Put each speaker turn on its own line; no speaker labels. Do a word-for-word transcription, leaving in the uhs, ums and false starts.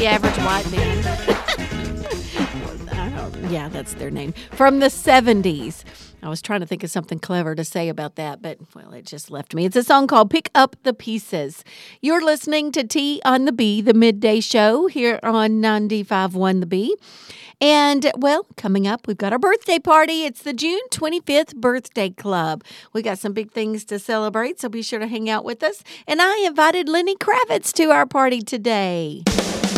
the Average White Band. Yeah, that's their name. From the seventies. I was trying to think of something clever to say about that, but, well, it just left me. It's a song called Pick Up the Pieces. You're listening to T on the B, the midday show here on ninety-five point one The B. And, well, coming up, we've got our birthday party. It's the June twenty-fifth Birthday Club. We got some big things to celebrate, so be sure to hang out with us. And I invited Lenny Kravitz to our party today.